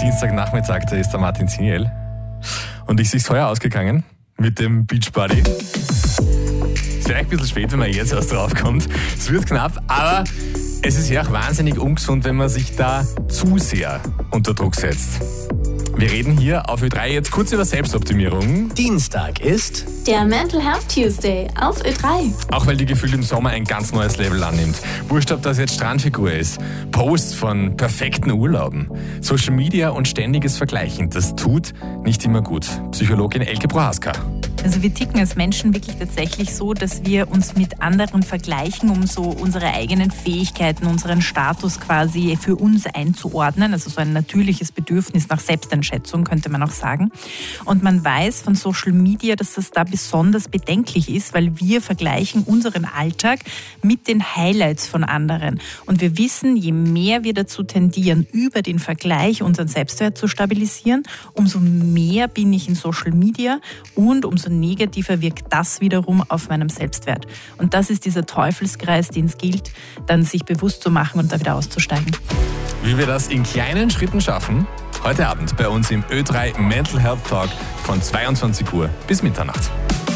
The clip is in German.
Dienstagnachmittag, da ist der Martin Ziniel. Und ich sehe es heuer ausgegangen mit dem Beachbody. Es wäre ein bisschen spät, wenn man jetzt erst draufkommt. Es wird knapp, aber es ist ja auch wahnsinnig ungesund, wenn man sich da zu sehr unter Druck setzt. Wir reden hier auf Ö3 jetzt kurz über Selbstoptimierung. Dienstag ist der Mental Health Tuesday auf Ö3. Auch weil die Gefühl im Sommer ein ganz neues Level annimmt. Wurscht, ob das jetzt Strandfigur ist, Posts von perfekten Urlauben, Social Media und ständiges Vergleichen, das tut nicht immer gut. Psychologin Elke Prohaska. Also wir ticken als Menschen wirklich tatsächlich so, dass wir uns mit anderen vergleichen, um so unsere eigenen Fähigkeiten, unseren Status quasi für uns einzuordnen. Also so ein natürliches Bedürfnis nach Selbsteinschätzung, könnte man auch sagen. Und man weiß von Social Media, dass das da besonders bedenklich ist, weil wir vergleichen unseren Alltag mit den Highlights von anderen. Und wir wissen, je mehr wir dazu tendieren, über den Vergleich unseren Selbstwert zu stabilisieren, umso mehr bin ich in Social Media und umso negativer wirkt das wiederum auf meinem Selbstwert. Und das ist dieser Teufelskreis, den es gilt, dann sich bewusst zu machen und da wieder auszusteigen. Wie wir das in kleinen Schritten schaffen, heute Abend bei uns im Ö3 Mental Health Talk von 22 Uhr bis Mitternacht.